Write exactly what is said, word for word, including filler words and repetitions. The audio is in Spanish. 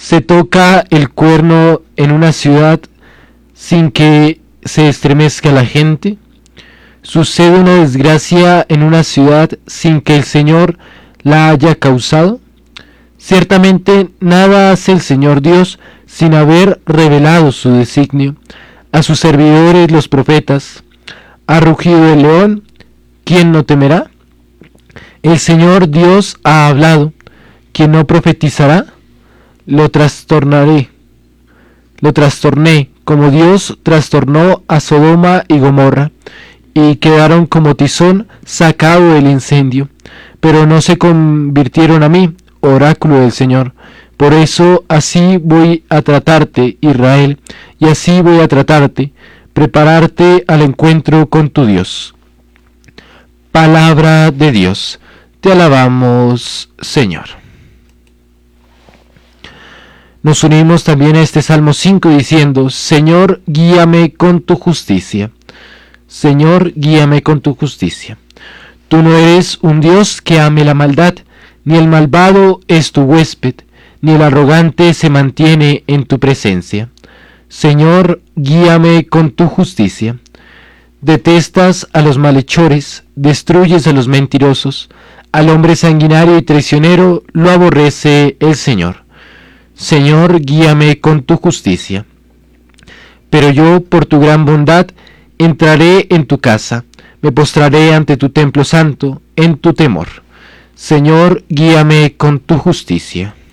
Se toca el cuerno en una ciudad sin que se estremezca la gente. ¿Sucede una desgracia en una ciudad sin que el Señor la haya causado? Ciertamente nada hace el Señor Dios sin haber revelado su designio a sus servidores los profetas. ¿Ha rugido el león? ¿Quién no temerá? El Señor Dios ha hablado. ¿Quién no profetizará? Lo trastornaré. Lo trastorné, como Dios trastornó a Sodoma y Gomorra, y quedaron como tizón sacado del incendio, pero no se convirtieron a mí, oráculo del Señor. Por eso así voy a tratarte, Israel, y así voy a tratarte, prepararte al encuentro con tu Dios. Palabra de Dios. Te alabamos, Señor. Nos unimos también a este Salmo cinco diciendo: Señor, guíame con tu justicia. Señor, guíame con tu justicia. Tú no eres un Dios que ame la maldad, ni el malvado es tu huésped, ni el arrogante se mantiene en tu presencia. Señor, guíame con tu justicia. Detestas a los malhechores, destruyes a los mentirosos, al hombre sanguinario y traicionero lo aborrece el Señor. Señor, guíame con tu justicia. Pero yo, por tu gran bondad, entraré en tu casa, me postraré ante tu templo santo, en tu temor. Señor, guíame con tu justicia.